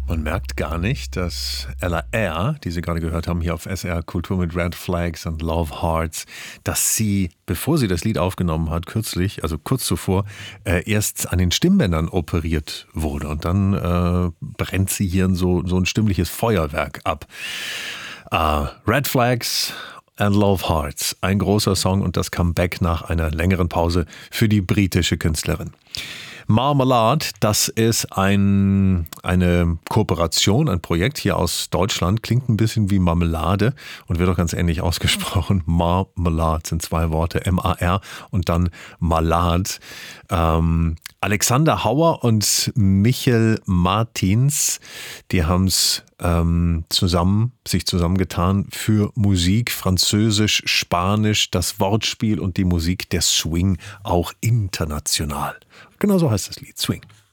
Man merkt gar nicht, dass Ella Eyre, die Sie gerade gehört haben, hier auf SR Kultur mit Red Flags und Love Hearts, dass sie, bevor sie das Lied aufgenommen hat, kürzlich, also kurz zuvor, erst an den Stimmbändern operiert wurde. Und dann brennt sie hier so ein stimmliches Feuerwerk ab. Red Flags and Love Hearts, ein großer Song und das Comeback nach einer längeren Pause für die britische Künstlerin. Marmalade, das ist eine Kooperation, ein Projekt hier aus Deutschland, klingt ein bisschen wie Marmelade und wird auch ganz ähnlich ausgesprochen. Marmalade sind 2 Worte, M-A-R und dann Malad. Alexander Hauer und Michel Martins, die haben es sich zusammengetan für Musik, Französisch, Spanisch, das Wortspiel und die Musik, der Swing auch international. Genau so heißt das Lied, Swing.